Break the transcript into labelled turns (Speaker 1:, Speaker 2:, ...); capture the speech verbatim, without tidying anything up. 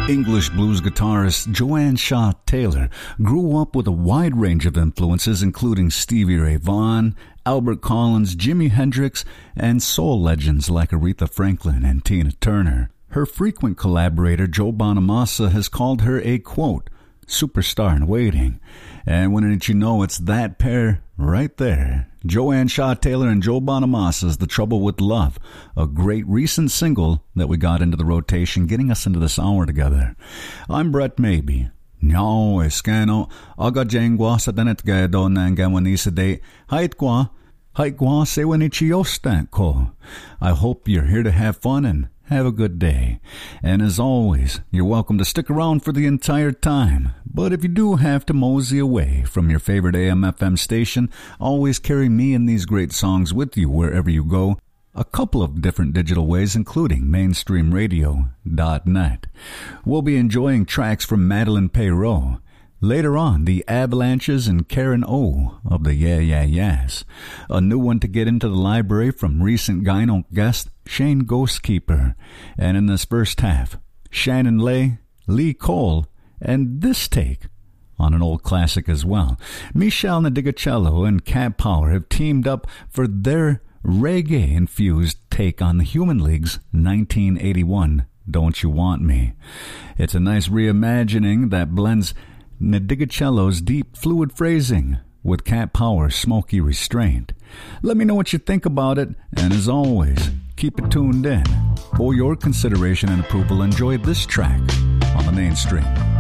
Speaker 1: English blues guitarist Joanne Shaw Taylor grew up with a wide range of influences, including Stevie Ray Vaughan, Albert Collins, Jimi Hendrix, and soul legends like Aretha Franklin and Tina Turner. Her frequent collaborator Joe Bonamassa has called her a, quote, superstar in waiting. And wouldn't you know, it's that pair right there. Joanne Shaw Taylor and Joe Bonamassa's The Trouble with Love, a great recent single that we got into the rotation, getting us into this hour together. I'm Brett Maybe. No, eskano, aga jengwa sa tanet gado na gawanisa de, hait kwa, hait kwa sewanichiyostan ko. I hope you're here to have fun and have a good day. And as always, you're welcome to stick around for the entire time. But if you do have to mosey away from your favorite A M F M station, always carry me and these great songs with you wherever you go. A couple of different digital ways, including mainstream radio dot net. We'll be enjoying tracks from Madeline Perreault. Later on, the Avalanches and Karen O of the Yeah Yeah Yeahs. A new one to get into the library from recent Gyno guest Shane Ghostkeeper. And in this first half, Shannon Lay, Lee Cole, and this take on an old classic as well. Michelle Nadigacello and Cat Power have teamed up for their reggae-infused take on the Human League's nineteen eighty-one Don't You Want Me. It's a nice reimagining that blends Nadigacello's deep, fluid phrasing with Cat Power's smoky restraint. Let me know what you think about it, and as always, keep it tuned in. For your consideration and approval, enjoy this track on the mainstream.